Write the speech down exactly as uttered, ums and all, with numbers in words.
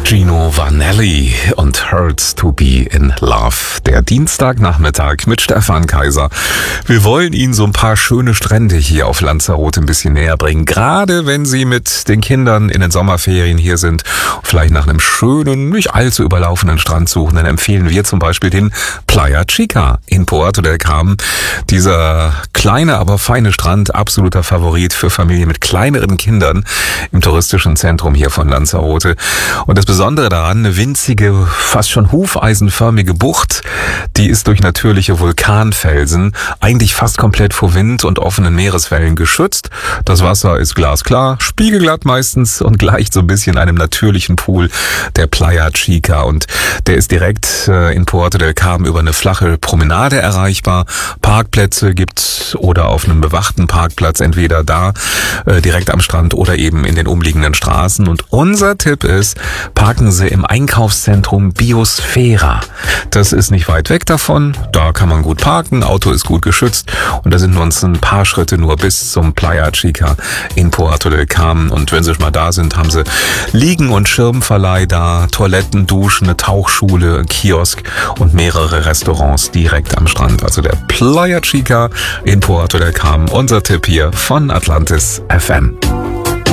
Gino Vanelli und Hurts to be in Love. Der Dienstagnachmittag mit Stefan Kaiser. Wir wollen Ihnen so ein paar schöne Strände hier auf Lanzarote ein bisschen näher bringen. Gerade wenn Sie mit den Kindern in den Sommerferien hier sind, vielleicht nach einem schönen, nicht allzu überlaufenden Strand suchen, dann empfehlen wir zum Beispiel den Playa Chica in Puerto del Carmen. Dieser kleine, aber feine Strand, absoluter Favorit für Familien mit kleineren Kindern im touristischen Zentrum hier von Lanzarote. Und das Besondere daran, eine winzige, fast schon hufeisenförmige Bucht, die ist durch natürliche Vulkanfelsen eigentlich fast komplett vor Wind und offenen Meereswellen geschützt. Das Wasser ist glasklar, spiegelglatt meistens und gleicht so ein bisschen einem natürlichen Pool der Playa Chica. Und der ist direkt äh, in Puerto del Carmen über eine flache Promenade erreichbar. Parkplätze gibt's oder auf einem bewachten Parkplatz, entweder da äh, direkt am Strand oder eben in den umliegenden Straßen. Und unser Tipp ist, parken Sie im Einkaufszentrum Biosfera. Das ist nicht weit weg davon. Da kann man gut parken, Auto ist gut geschützt und da sind uns ein paar Schritte nur bis zum Playa Chica in Puerto del Carmen. Und wenn Sie schon mal da sind, haben Sie Liegen- und Schirmverleih da, Toiletten, Duschen, eine Tauchschule, Kiosk und mehrere Restaurants direkt am Strand. Also der Playa Chica in Puerto del Carmen. Unser Tipp hier von Atlantis F M.